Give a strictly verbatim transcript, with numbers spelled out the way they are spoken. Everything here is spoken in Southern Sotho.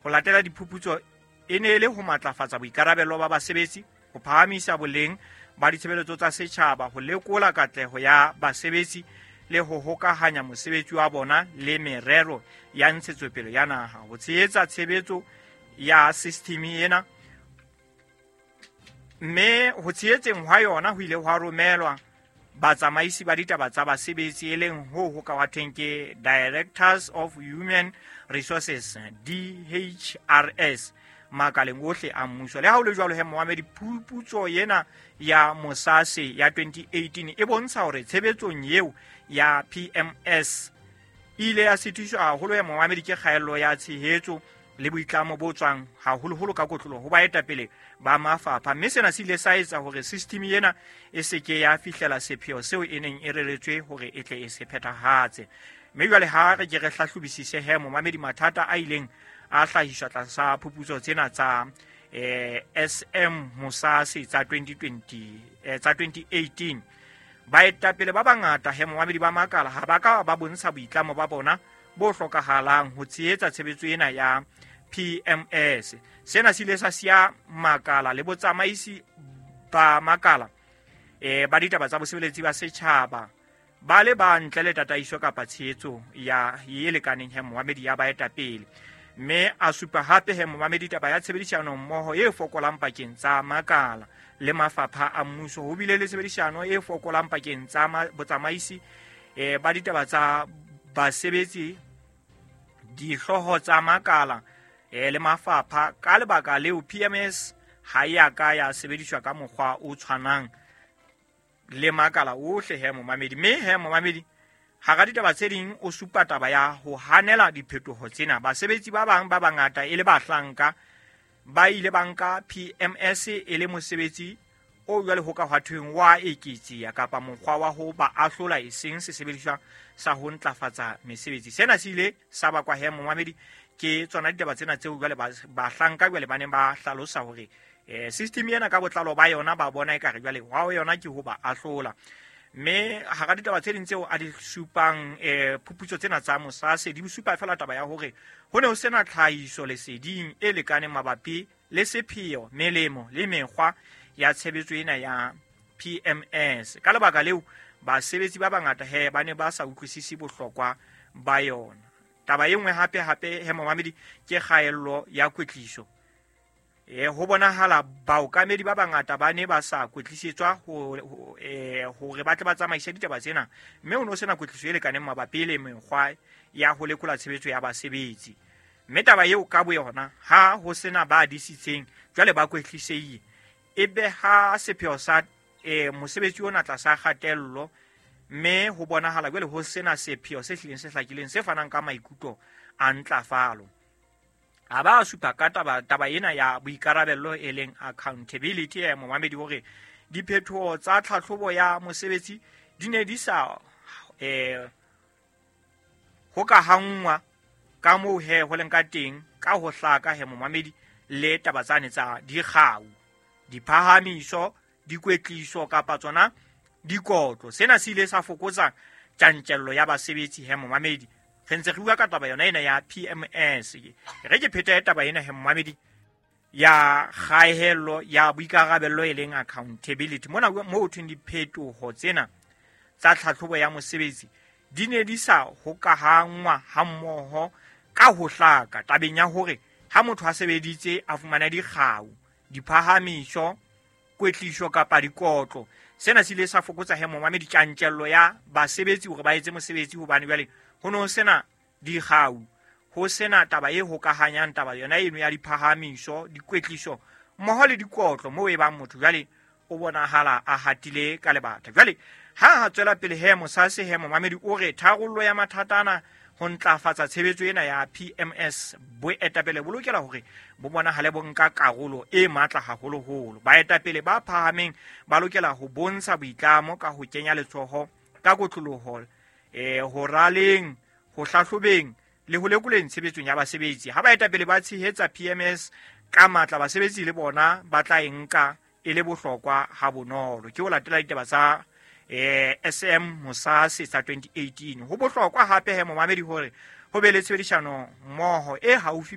ho latela diphuputso e ne le ho matlafatsa boikarabello ba basebetsi, ho phahamisa boleng ba ditshebeletso tsa setjhaba, ho lekola katleho ya basebetsi le ho hokahanya mosebetsi wa bona le merero ya ntshetsopele ya naha, ho tshehetsa tshebetso ya sistimi ena. Mme ho tshehetseng hwa yona ho ile hwa romelwa batsamaisi ba ditaba tsa basebetsi e leng ho hokahantsweng ke Directors of Human Resources, D H R S, makaleng ohle a mmuso. Le ha ho le jwalo he Mohammed, phuputso yena ya Mosase ya twenty eighteen e bontsha hore tshebetsong eo ya P M S ile ya sitiswa haholo he Mohammed ke kgaello ya tshehetso le boitlamo bo tswang haholoholo ka kotlolo ho baetapele ba mafapha, mme sena se ile sa etsa hore system ena e seke ya fihlela sepheo seo e neng e reretswe hore e tle e se phethahatse. Mme jwale ha re ke re hlahlobisise he Mohammed mathata a ileng a hlahiswa tlasa phuputso tsena tsa eh, S M Mosase tsa twenty twenty eh, tsa twenty eighteen, baetapele ba bangata he Mohammed ba makala ha ba ka ba bontsha boitlamo ba bona bo hlokahalang ho tshehetsa tshebetso ena ya P M S. Sena se ile sa siya makala le botsamaisi ba makala eh ba ditaba tsa bosebeletsi ba setjhaba ba le ba ntle le tataiso kapa tshehetso ya e lekaneng he Mohammed ya baetapele. Mme a supa hape he Mohammed taba ya tshebedisano mmoho e fokolang pakeng tsa makala le mafapha a mmuso, ho bile le tshebedisano e fokolang pakeng tsa botsamaisi eh ba ditaba tsa basebetsi, dihloho tsa makala e le mafapha, ka lebaka leo P M S ha ya ka ya sebediswa ka mokgwa o tshwanang le makala ohle he Mohammed. Mme he Mohammed ha ga ditaba tse ding o supa taba ya ho hanela diphetoho tsena. Basebetsi ba bang ba bangata e le bahlanka ba ile banka P M S e le mosebetsi o jwale ho ka hwathweng wa eketsia kapa mokgwa wa ho ba ahlola e seng sesebediswa sa ho ntlafatsa mesebetsi. Sena se ile sa bakwa he Mohammed ke tsona ditaba tsena tseo jwale ba hlanka jwale ba ne ba hlalosa hore eh system ena ka botlalo ba yona ba bona e ka re jwale wa yona ke ho ba ahlola. Mme ha ga ditaba tse ding tseo a di supang eh phuputso tsena tsa Mosase di supa fela taba ya hore ho ne ho sena tlhahiso leseding e lekaneng mabapi le sepheo, melemo le mekgwa ya tshebetso ena ya P M S. Ka lebaka leo basebetsi ba bangata he ba ne ba sa utlwisisi bohlokwa ba yona. Taba e nngwe hape hape he Mohammed ke kgaello ya kwetliso. Eh ho bonahala baokamedi ba bangata ba ne ba sa kwetlisetswa ho eh hore ba tle ba tsamaisa ditaba tsena, mme ho no sena kwetliso e lekaneng mabapi le mekgwa ya ho lekola tshebetso ya basebetsi. Mme taba eo ka bo yona ha ho sena ba disitseng jwale ba kwetlisehile, ebe ha sepheo sa eh mosebetsi ona tlasa kgatello, mme ho bonahala jwale ho sena sepheo se hlileng se hlakileng se fanang ka maikutlo a ntlafalo. A ba supa ka taba taba ena ya boikarabello e leng accountability ya Mohammed hore diphethoho tsa tlhahlobo ya mosebetsi di ne di sa eh ho ka hangwa ka moo he ho leng ka teng ka ho hlaka he Mohammed le taba tsane tsa dikgau, diphahamiso, dikwetliso kapa tsona dikotlo. Sena se ile sa fokotsa tjantjello ya basebetsi he Mohammed. Re ntse re bua ka taba yona ena ya P M S. Re ke pheta taba ena he Mohammed ya kgaello ya boikarabello e leng accountability. Mona mo ho thweng diphetoho tsena tsa tlhahlobo ya mosebetsi di ne di sa hokahangwa ha mmoho ka ho hlaka tabeng ya hore ha motho a sebeditse a fumana dikgau, diphahamiso, kwetliso kapa dikotlo. Sena se ile sa fokotsa he Mohammed tjantjello ya basebetsi hore ba etse mosebetsi hobane jwale ho no sena dikgau, ho sena taba e hokahanyang taba yona eno ya diphahamiso, dikwetliso mmoho le dikotlo moo e bang motho jwale o bonahala a hatile ka lebata. Jwale ha ha tswela pele he Mosase he Mohammed o re tharollo ya mathatana ho ntlafatsa tshebetso ena ya P M S boetapele bo lokela hore bo bonahale bo nka karolo e matla haholoholo. Baetapele ba phahameng ba lokela ho bontsha boitlamo ka ho kenya letsoho ka kotloloho eh ho raleng, ho hlahlobeng le ho lekoleng tshebetsong ya basebetsi. Ha baetapele ba tshehetsa P M S ka matla, basebetsi le bona ba tla enka e le bohlokwa ha bonolo. Ke ho latela ditaba tsa eh S M Mosase tsa twenty eighteen. Ho bohlokwa hape he Mohammed hore ho be le tshebedisano mmoho e haufi